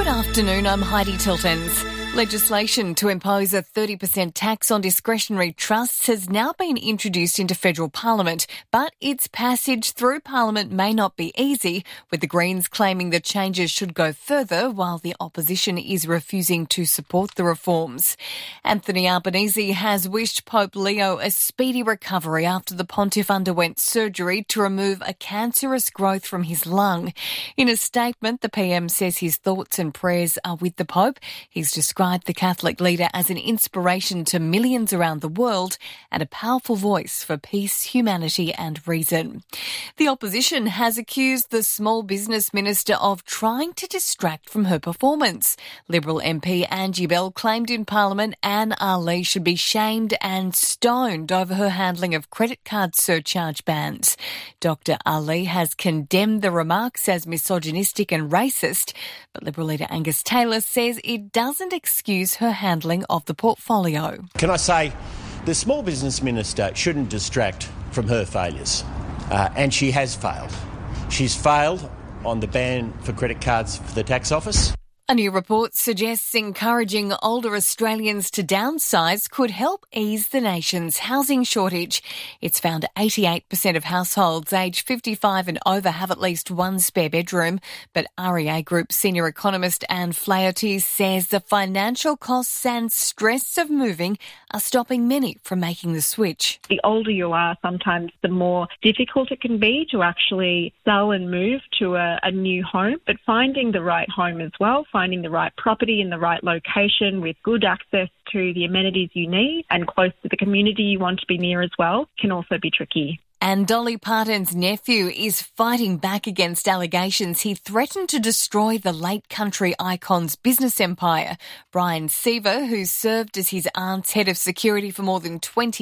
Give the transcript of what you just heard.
Good afternoon, I'm Heidi Tiltons. Legislation to impose a 30% tax on discretionary trusts has now been introduced into federal parliament, but its passage through parliament may not be easy, with the Greens claiming the changes should go further while the opposition is refusing to support the reforms. Anthony Albanese has wished Pope Leo a speedy recovery after the pontiff underwent surgery to remove a cancerous growth from his lung. In a statement, the PM says his thoughts and prayers are with the Pope. He's described the Catholic leader as an inspiration to millions around the world and a powerful voice for peace, humanity and reason. The opposition has accused the Small Business Minister of trying to distract from her performance. Liberal MP Angie Bell claimed in Parliament Anne Ali should be shamed and stoned over her handling of credit card surcharge bans. Dr Ali has condemned the remarks as misogynistic and racist, but Liberal leader Angus Taylor says it doesn't excuse her handling of the portfolio. Can I say the Small Business Minister shouldn't distract from her failures, and she has failed. She's failed on the ban for credit cards for the tax office. A new report suggests encouraging older Australians to downsize could help ease the nation's housing shortage. It's found 88% of households aged 55 and over have at least one spare bedroom, but REA Group senior economist Anne Flaherty says the financial costs and stress of moving are stopping many from making the switch. The older you are, sometimes the more difficult it can be to actually sell and move to a new home, but finding the right home as well, finding the right property in the right location with good access to the amenities you need and close to the community you want to be near as well can also be tricky. And Dolly Parton's nephew is fighting back against allegations he threatened to destroy the late country icon's business empire. Brian Seaver, who served as his aunt's head of security for more than 20